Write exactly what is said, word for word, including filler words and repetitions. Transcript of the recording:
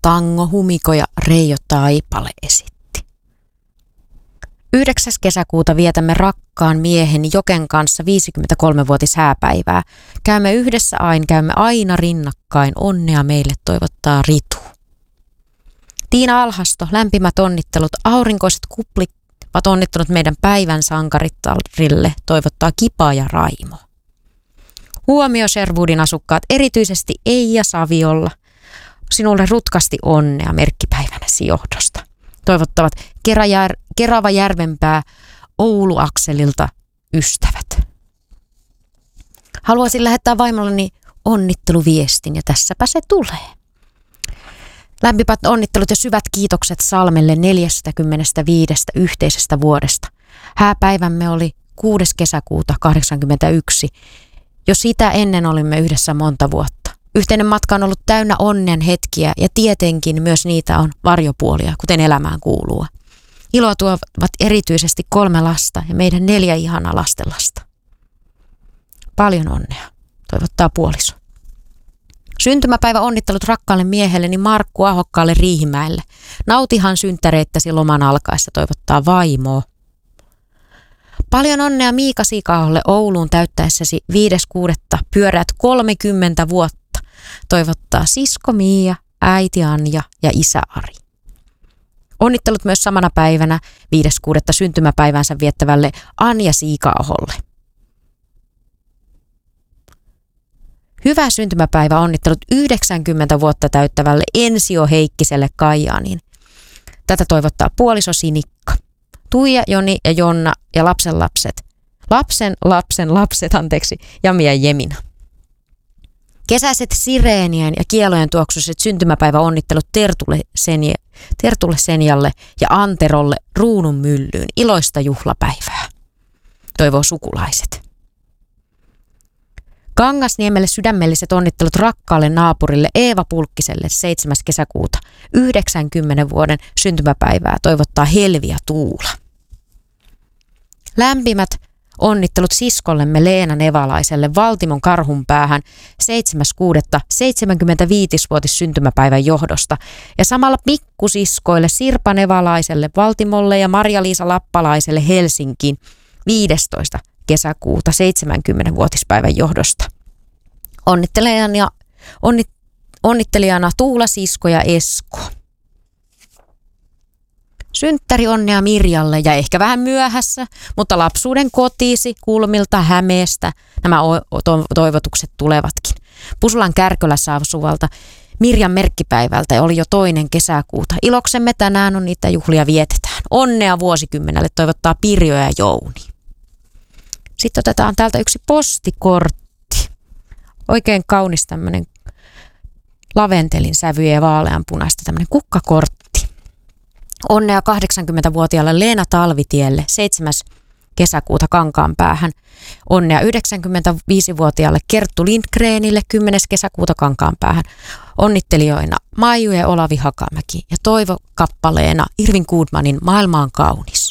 tango Humiko ja Reijo Taipale esitti. yhdeksäs kesäkuuta vietämme rakkaan miehen Joken kanssa viisikymmentäkolme-vuotishääpäivää. Käymme yhdessä aina, käymme aina rinnakkain. Onnea meille toivottaa Ritu. Tiina Alhasto, lämpimät onnittelut. Aurinkoiset kuplit ovat onnittelut meidän päivän sankarittarille, toivottaa Kipa ja Raimo. Huomio Sherwoodin asukkaat, erityisesti Eija Saviolla. Sinulle rutkasti onnea merkkipäivänäsi johdosta. Toivottavat Kerajär, Kerava Järvenpää Oulu-akselilta ystävät. Haluaisin lähettää vaimolleni onnitteluviestin ja tässäpä se tulee. Lämpimät onnittelut ja syvät kiitokset Salmelle neljästäkymmenestäviidestä yhteisestä vuodesta. Hääpäivämme oli kuudes kesäkuuta kahdeksankymmentäyksi. Jo sitä ennen olimme yhdessä monta vuotta. Yhteinen matka on ollut täynnä onnen hetkiä ja tietenkin myös niitä on varjopuolia, kuten elämään kuuluu. Iloa tuovat erityisesti kolme lasta ja meidän neljä ihanaa lastenlasta. Paljon onnea, toivottaa puoliso. Syntymäpäivä onnittelut rakkaalle miehelleni Markku Ahokkaalle Riihimäelle. Nautihan synttäreittäsi loman alkaessa, toivottaa vaimoa. Paljon onnea Miika Siikaholle Ouluun täyttäessäsi viides kuudetta pyöräät kolmekymmentä vuotta. Toivottaa sisko Miia, äiti Anja ja isä Ari. Onnittelut myös samana päivänä viides kuudetta syntymäpäivänsä viettävälle Anja Siikaholle. Hyvää syntymäpäivä onnittelut yhdeksänkymmentä vuotta täyttävälle Ensio Heikkiselle Kajaaniin. Tätä toivottaa puoliso Sinikka. Tuija, Joni ja Jonna ja lapsen lapset. Lapsen lapsen lapset, anteeksi, Jami ja Jemina. Kesäiset sireenien ja kielojen tuoksuiset syntymäpäiväonnittelut Tertulle, Senje, Tertulle Senjalle ja Anterolle Ruunun myllyyn. Iloista juhlapäivää. Toivoo sukulaiset. Kangasniemelle sydämelliset onnittelut rakkaalle naapurille Eeva Pulkkiselle seitsemäs kesäkuuta. yhdeksänkymmenen vuoden syntymäpäivää toivottaa Helvi ja Tuula. Lämpimät onnittelut siskollemme Leena Nevalaiselle Valtimon Karhunpäähän seitsemäs kuudetta seitsemänkymmentäviisivuotis syntymäpäivän johdosta ja samalla pikkusiskoille Sirpa Nevalaiselle Valtimolle ja Marja-Liisa Lappalaiselle Helsinkiin viidestoista kesäkuuta seitsemänkymmenvuotispäivän johdosta. Onnittelijana, onnit, onnittelijana Tuula, Sisko ja Esko. Synttäri onnea Mirjalle ja ehkä vähän myöhässä, mutta lapsuuden kotiisi kulmilta Hämeestä nämä toivotukset tulevatkin. Pusulan Kärkölässä asuvalta Mirjan merkkipäivältä oli jo toinen kesäkuuta. Iloksemme tänään on niitä juhlia vietetään. Onnea vuosikymmenelle toivottaa Pirjo ja Jouni. Sitten otetaan täältä yksi postikortti. Oikein kaunis tämmöinen laventelin sävyjä ja vaaleanpunaista tämmöinen kukkakortti. Onnea kahdeksankymmenvuotiaalle Leena Talvitielle seitsemäs kesäkuuta Kankaanpäähän. Onnea yhdeksänkymmentäviisivuotiaalle Kerttu Lindgrenille kymmenes kesäkuuta Kankaanpäähän. Onnittelijoina Maiju ja Olavi Hakamäki ja toivokappaleena Irvin Goodmanin Maailma on kaunis.